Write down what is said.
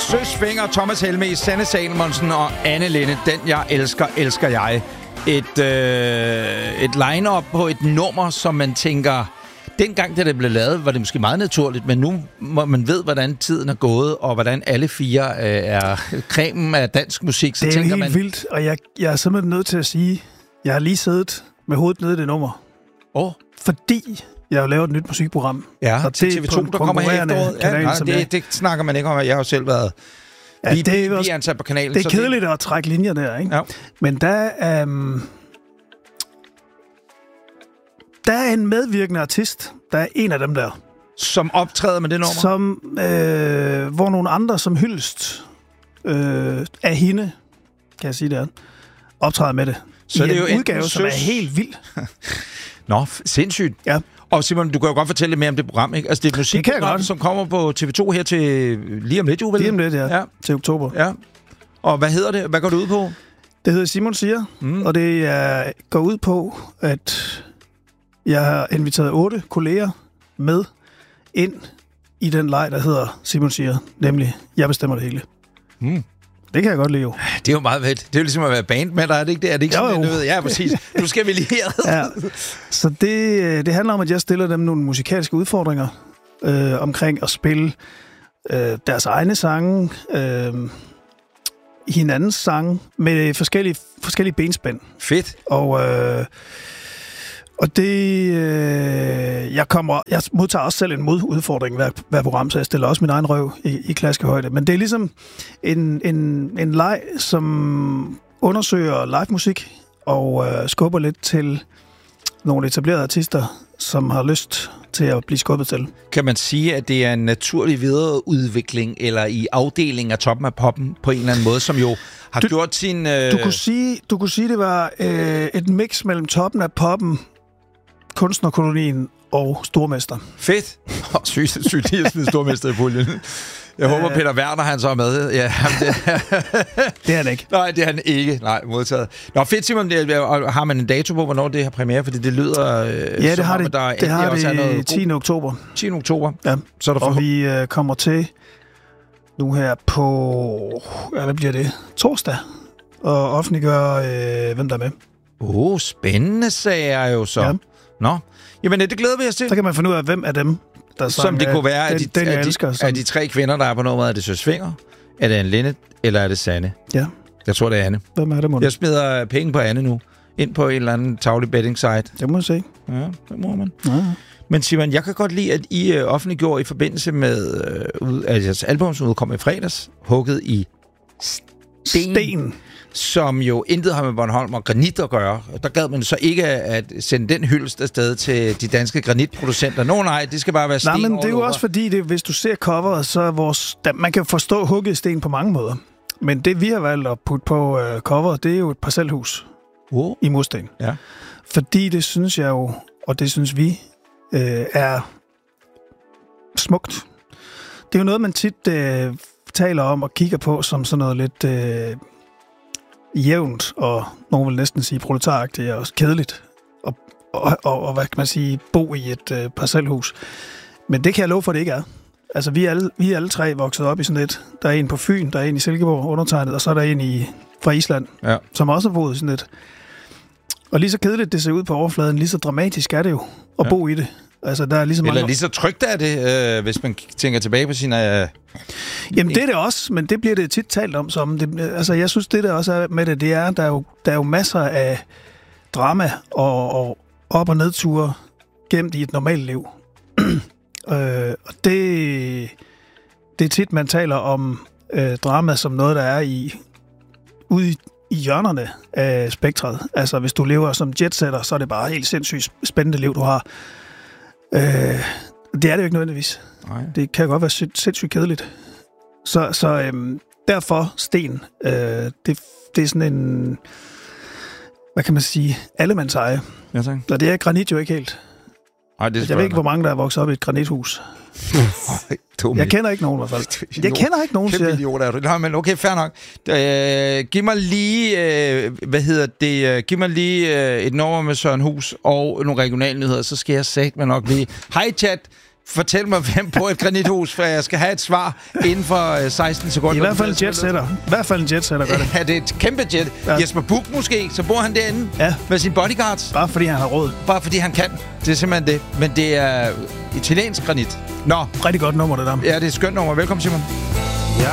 Søsvinger, Thomas Helmig, Sanne Salomonsen og Anne Linnet. Den jeg elsker, elsker jeg. Et line-up på et nummer, som man tænker... Dengang, da det blev lavet, var det måske meget naturligt, men nu må man ved, hvordan tiden er gået, og hvordan alle fire er cremen af dansk musik. Så det er tænker helt man... vildt, og jeg er simpelthen nødt til at sige, jeg har lige siddet med hovedet nede i det nummer. Fordi jeg har lavet et nyt musikprogram. Ja, og til TV2, der kommer her efteråret. Ja, det snakker man ikke om, at jeg har jo selv været... Ja, vi er ansat på kanalen. Det er kedeligt at trække linjer der, ikke? Ja. Men der er en medvirkende artist, der er en af dem der. Som optræder med det nummer? Hvor nogle andre som hyldest af hende, kan jeg sige det, optræder med det. Så det er jo en udgave, som er helt vild. Nå, sindssygt. Ja. Og Simon, du kan jo godt fortælle lidt mere om det program, ikke? Altså, det er et musikprogram, som kommer på TV2 her til lige om lidt, jo vel? Lige om lidt, ja. Til oktober. Ja. Og hvad hedder det? Hvad går det ud på? Det hedder Simon Siger, og det går ud på, at jeg har inviteret 8 kolleger med ind i den leg, der hedder Simon Siger, nemlig Jeg bestemmer det hele. Det kan jeg godt lide, jo. Det er jo meget fedt. Det er jo ligesom at være band med dig, er det ikke det? Er det ikke sådan, noget? Ja, præcis. Nu skal vi lige her. Ja. Så det handler om, at jeg stiller dem nogle musikalske udfordringer omkring at spille deres egne sange, hinandens sange, med forskellige benspænd. Fedt. Og det... Jeg modtager også selv en modudfordring hver program, så jeg stiller også min egen røv i klaskehøjde. Men det er ligesom en leg, som undersøger live musik og skubber lidt til nogle etablerede artister, som har lyst til at blive skubbet til. Kan man sige, at det er en naturlig videreudvikling eller i afdeling af Toppen af Poppen på en eller anden måde, som jo har gjort sin... Du kunne sige, det var et mix mellem Toppen af Poppen, Kunstnerkolonien og Stormester. Fedt. Sygt lige at smide Stormester i puljen. Jeg håber, Peter Werner, han så er med. Ja, det er han ikke. Nej, det er han ikke. Nej, modtaget. Nå, fedt, Simon. Har man en dato på, hvornår det har premiere? Fordi det lyder... Ja, det har det. Det har det 10. oktober. 10. oktober. Ja. Så er der og vi kommer til nu her på... Ja, hvad bliver det? Torsdag. Og offentliggør, hvem der er med. Spændende sager jo så. Ja. Nå. Jamen, det glæder vi os til. Så kan man finde ud af, hvem af dem, der som det kunne være, af de 3 kvinder, der er på nummeret. Er det Søsvinger? Er det Anne Linnet? Eller er det Sanne? Ja. Jeg tror, det er Anne. Hvem er det, mon? Jeg smider penge på Anne nu. Ind på en eller anden taglig betting site. Det må jeg se. Ja, det må man. Ja. Men Simon, jeg kan godt lide, at I offentliggjorde i forbindelse med jeres album, som udkom i fredags, Hugget i sten. Som jo intet har med Bornholm og granit at gøre. Der gad man så ikke at sende den hyldest afsted til de danske granitproducenter. Nej, det skal bare være sten. Nej, men det er jo også fordi, hvis du ser coveret, så er man kan forstå hugget i sten på mange måder. Men det, vi har valgt at putte på coveret, det er jo et parcelhus i mursten. Ja. Fordi det synes jeg jo, og det synes vi, er smukt. Det er jo noget, man tit taler om og kigger på som sådan noget lidt... jævnt, og nogen vil næsten sige proletaragtigt og kedeligt, og hvad kan man sige, bo i et parcelhus. Men det kan jeg love for, det ikke er. Altså, vi er alle 3 vokset op i sådan et. Der er en på Fyn, der er en i Silkeborg, undertegnet, og så er der en fra Island, som også har boet i sådan et. Og lige så kedeligt det ser ud på overfladen, lige så dramatisk er det jo at bo i det. Altså, der er lige så mange... Eller lige så trygt er det, hvis man tænker tilbage på sine... Jamen, det er det også, men det bliver det tit talt om som... Altså, jeg synes, det der også er med det, det er, der er jo masser af drama og op- og nedture gemt i et normalt liv. Og det er tit, man taler om drama som noget, der er ude i hjørnerne af spektret. Altså, hvis du lever som jetsetter, så er det bare helt sindssygt spændende liv, du har. Det er det jo ikke nødvendigvis. Nej. Det kan godt være sindssygt kedeligt. Så derfor sten. Det er sådan en, hvad kan man sige, allemandseje. Ja, tak. Og det er granit jo ikke helt. Ej, det jeg ved ikke, hvor mange der er vokset op i et granithus. Jeg kender ikke nogen i hvert fald. Jeg kender ikke nogen, siger jeg. Nej, men okay, fair nok. Giv mig lige, giv mig lige et nummer med Søren Hus og nogle regionale nyheder, så skal jeg sagt mig nok lige. Hej chat, Fortæl mig, hvem på et granithus, for jeg skal have et svar inden for 16 sekunder. I hvert fald en jetsetter. gør det. Ja, det er et kæmpe jet. Ja. Jesper Buch måske, så bor han derinde med sine bodyguards. Bare fordi han har råd. Bare fordi han kan. Det er simpelthen det. Men det er italiensk granit. Nå. Rigtig godt nummer, det der. Ja, det er et skønt nummer. Velkommen, Simon.